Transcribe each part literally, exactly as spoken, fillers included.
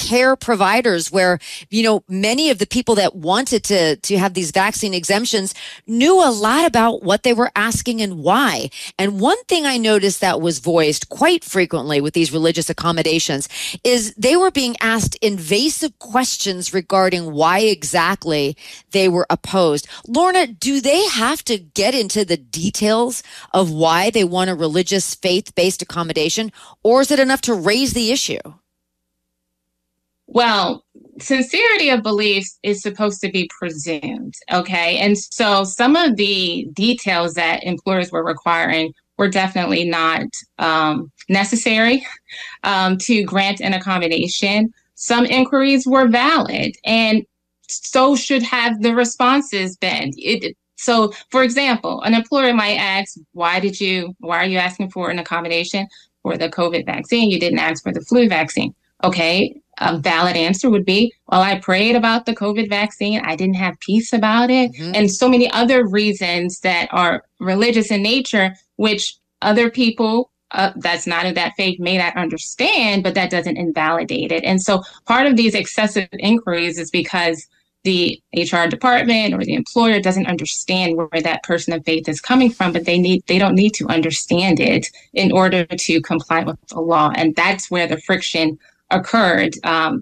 care providers where, you know, many of the people that wanted to, to have these vaccine exemptions knew a lot about what they were asking and why. And one thing I noticed that was voiced quite frequently with these religious accommodations is they were being asked invasive questions regarding why exactly they were opposed. Lorna, do they have to get into the details of why they want a religious faith-based accommodation, or is it enough to raise the issue? Well, sincerity of beliefs is supposed to be presumed, okay? And so some of the details that employers were requiring were definitely not um, necessary um, to grant an accommodation. Some inquiries were valid, and so should have the responses been. It, so, for example, an employer might ask, why did you, why are you asking for an accommodation for the COVID vaccine? You didn't ask for the flu vaccine. Okay, a valid answer would be, well, I prayed about the COVID vaccine. I didn't have peace about it. Mm-hmm. And so many other reasons that are religious in nature, which other people uh, that's not in that faith may not understand, but that doesn't invalidate it. And so part of these excessive inquiries is because the H R department or the employer doesn't understand where that person of faith is coming from, but they need they don't need to understand it in order to comply with the law. And that's where the friction occurred. Um,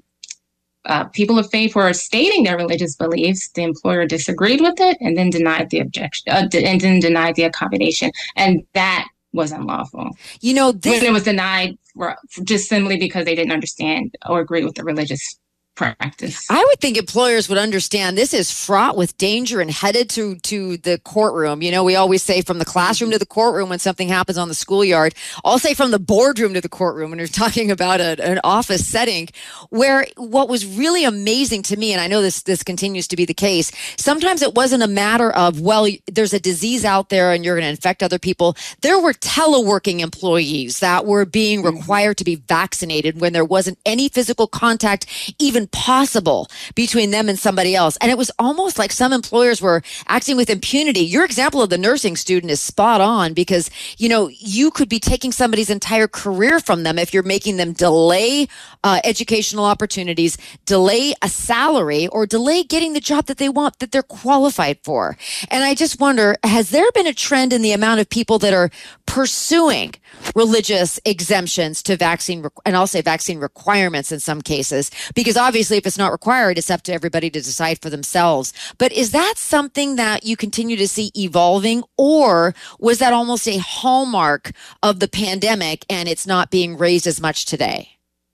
uh, people of faith were stating their religious beliefs. The employer disagreed with it and then denied the objection, uh, and then denied the accommodation. And that was unlawful. You know, this- when it was denied for, just simply because they didn't understand or agree with the religious practice. I would think employers would understand this is fraught with danger and headed to, to the courtroom. You know, we always say from the classroom to the courtroom when something happens on the schoolyard. I'll say from the boardroom to the courtroom when you're talking about a, an office setting, where what was really amazing to me, and I know this, this continues to be the case, sometimes it wasn't a matter of, well, there's a disease out there and you're going to infect other people. There were teleworking employees that were being required to be vaccinated when there wasn't any physical contact even possible between them and somebody else. And it was almost like some employers were acting with impunity. Your example of the nursing student is spot on because, you know, you could be taking somebody's entire career from them if you're making them delay uh, educational opportunities, delay a salary, or delay getting the job that they want, that they're qualified for. And I just wonder, has there been a trend in the amount of people that are pursuing religious exemptions to vaccine, and I'll say vaccine requirements in some cases, because obviously if it's not required, it's up to everybody to decide for themselves. But is that something that you continue to see evolving, or was that almost a hallmark of the pandemic and it's not being raised as much today?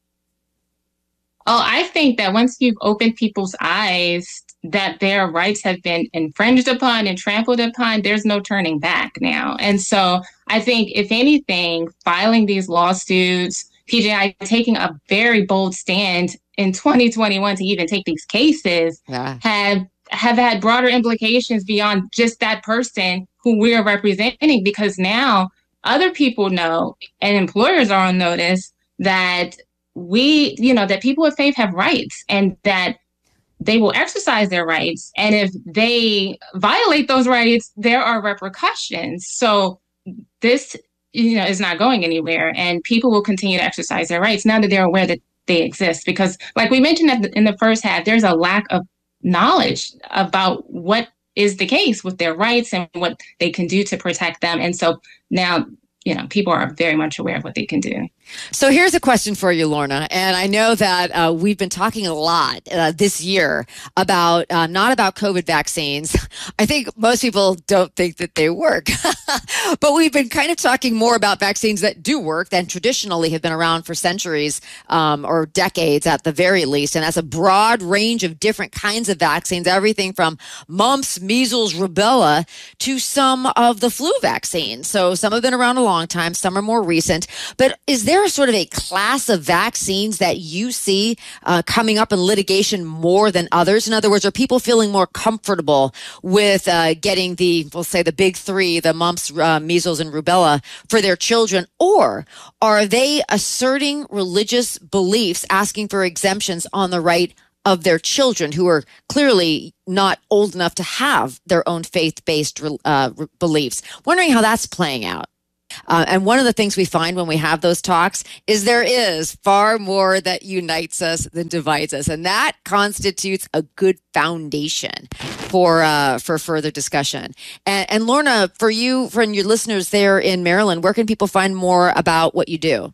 Oh, I think that once you've opened people's eyes that their rights have been infringed upon and trampled upon, there's no turning back now. And so I think, if anything, filing these lawsuits, P J I taking a very bold stand in twenty twenty-one to even take these cases, yeah. have have had broader implications beyond just that person who we are representing, because now other people know and employers are on notice that we, you know, that people of faith have rights and that they will exercise their rights. And if they violate those rights, there are repercussions. So this, you know, is not going anywhere, and people will continue to exercise their rights now that they're aware that they exist. Because like we mentioned at the, in the first half, there's a lack of knowledge about what is the case with their rights and what they can do to protect them. And so now, you know, people are very much aware of what they can do. So here's a question for you, Lorna. And I know that uh, we've been talking a lot uh, this year about, uh, not about COVID vaccines. I think most people don't think that they work. But we've been kind of talking more about vaccines that do work, that traditionally have been around for centuries um, or decades at the very least. And that's a broad range of different kinds of vaccines, everything from mumps, measles, rubella to some of the flu vaccines. So some have been around a long time, some are more recent. But is there a sort of a class of vaccines that you see uh, coming up in litigation more than others? In other words, are people feeling more comfortable with uh, getting the, we'll say the big three, the mumps, uh, measles, and rubella for their children? Or are they asserting religious beliefs, asking for exemptions on the right of their children who are clearly not old enough to have their own faith-based uh, beliefs? Wondering how that's playing out. Uh, and one of the things we find when we have those talks is there is far more that unites us than divides us. And that constitutes a good foundation for uh, for further discussion. And, and Lorna, for you, for your listeners there in Maryland, where can people find more about what you do?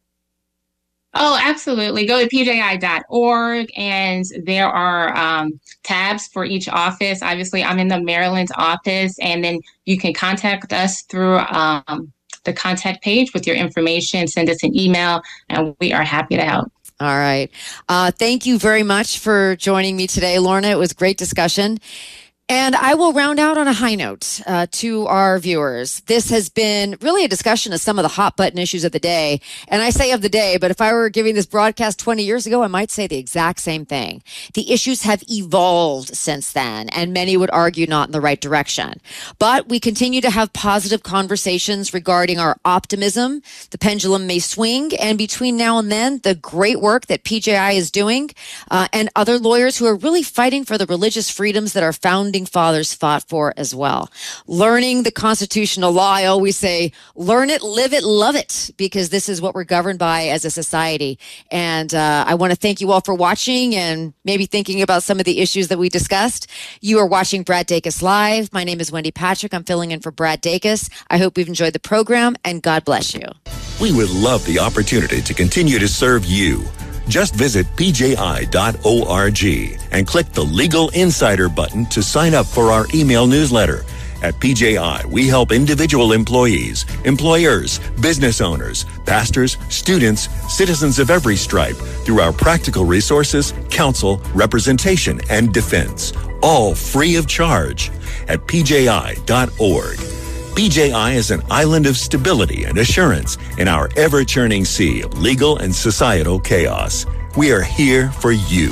Oh, absolutely. Go to P J I dot org, and there are um, tabs for each office. Obviously, I'm in the Maryland office, and then you can contact us through um, the contact page with your information. Send us an email, and we are happy to help. All right. Uh, thank you very much for joining me today, Lorna. It was great discussion. And I will round out on a high note uh, to our viewers. This has been really a discussion of some of the hot button issues of the day. And I say of the day, but if I were giving this broadcast twenty years ago, I might say the exact same thing. The issues have evolved since then, and many would argue not in the right direction. But we continue to have positive conversations regarding our optimism. The pendulum may swing, and between now and then, the great work that P J I is doing uh, and other lawyers who are really fighting for the religious freedoms that our founding fathers fought for as well. Learning the constitutional law, I always say, learn it, live it, love it, because this is what we're governed by as a society. And uh, I want to thank you all for watching and maybe thinking about some of the issues that we discussed. You are watching Brad Dacus Live. My name is Wendy Patrick. I'm filling in for Brad Dacus. I hope you've enjoyed the program, and God bless you. We would love the opportunity to continue to serve you. Just visit P J I dot org and click the Legal Insider button to sign up for our email newsletter. At P J I, we help individual employees, employers, business owners, pastors, students, citizens of every stripe through our practical resources, counsel, representation, and defense, all free of charge at P J I dot org. P J I is an island of stability and assurance in our ever-churning sea of legal and societal chaos. We are here for you.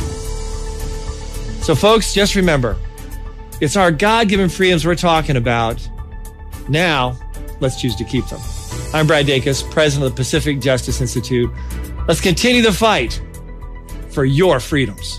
So, folks, just remember, it's our God-given freedoms we're talking about. Now, let's choose to keep them. I'm Brad Dacus, president of the Pacific Justice Institute. Let's continue the fight for your freedoms.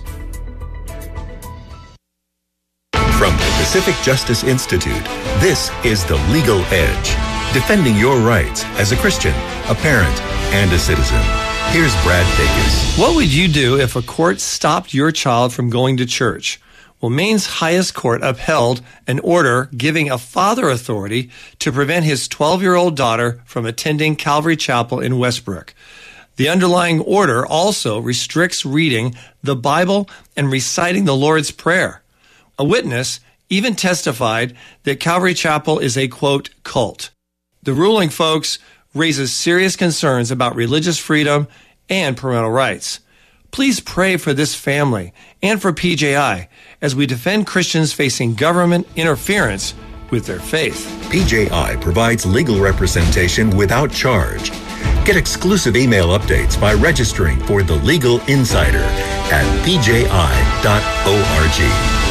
From the Pacific Justice Institute, this is The Legal Edge, defending your rights as a Christian, a parent, and a citizen. Here's Brad Dacus. What would you do if a court stopped your child from going to church? Well, Maine's highest court upheld an order giving a father authority to prevent his twelve-year-old daughter from attending Calvary Chapel in Westbrook. The underlying order also restricts reading the Bible and reciting the Lord's Prayer. A witness even testified that Calvary Chapel is a, quote, cult. The ruling, folks, raises serious concerns about religious freedom and parental rights. Please pray for this family and for P J I as we defend Christians facing government interference with their faith. P J I provides legal representation without charge. Get exclusive email updates by registering for the Legal Insider at P J I dot org.